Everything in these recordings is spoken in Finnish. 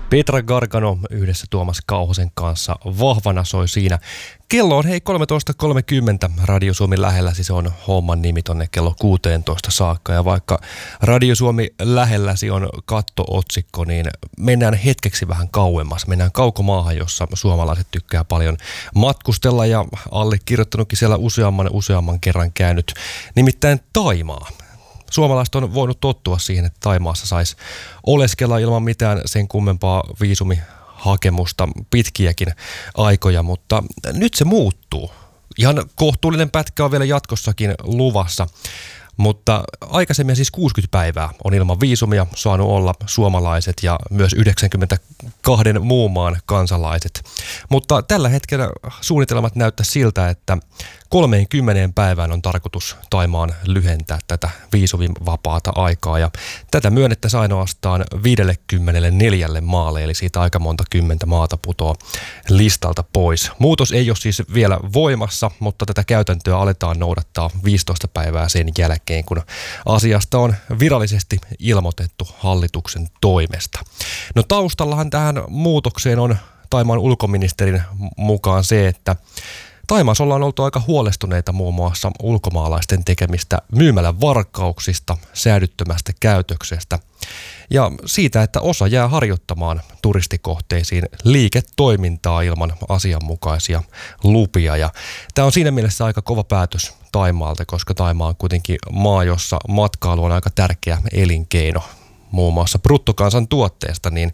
Petra Gargano yhdessä Tuomas Kauhasen kanssa vahvana soi siinä. Kello on 13.30 Radio Suomi lähelläsi, se on homman nimi tonne kello 16 saakka. Ja vaikka Radio Suomi lähelläsi on kattootsikko, niin mennään hetkeksi vähän kauemmas. Mennään kaukomaahan, jossa suomalaiset tykkää paljon matkustella ja allekirjoittanutkin siellä useamman kerran käynyt. Nimittäin Thaimaa. Suomalaiset on voinut tottua siihen, että Thaimaassa saisi oleskella ilman mitään sen kummempaa viisumihakemusta pitkiäkin aikoja, mutta nyt se muuttuu. Ihan kohtuullinen pätkä on vielä jatkossakin luvassa, mutta aikaisemmin siis 60 päivää on ilman viisumia saanut olla suomalaiset ja myös 92 muun maan kansalaiset. Mutta tällä hetkellä suunnitelmat näyttää siltä, että 30 päivään on tarkoitus Thaimaan lyhentää tätä viisumivapaata aikaa ja tätä myönnettäisiin ainoastaan 54 maalle, eli siitä aika monta kymmentä maata putoaa listalta pois. Muutos ei ole siis vielä voimassa, mutta tätä käytäntöä aletaan noudattaa 15 päivää sen jälkeen, kun asiasta on virallisesti ilmoitettu hallituksen toimesta. No taustallahan tähän muutokseen on Thaimaan ulkoministerin mukaan se, että Thaimaassa ollaan oltu aika huolestuneita muun muassa ulkomaalaisten tekemistä myymälävarkauksista, säädyttömästä käytöksestä ja siitä, että osa jää harjoittamaan turistikohteisiin liiketoimintaa ilman asianmukaisia lupia. Ja tämä on siinä mielessä aika kova päätös Thaimaalta, koska Thaimaa on kuitenkin maa, jossa matkailu on aika tärkeä elinkeino. Muun muassa bruttokansantuotteesta, niin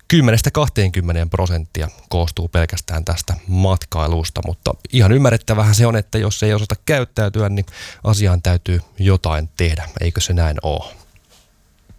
10–20% koostuu pelkästään tästä matkailusta, mutta ihan ymmärrettävähän se on, että jos ei osata käyttäytyä, niin asiaan täytyy jotain tehdä, eikö se näin ole?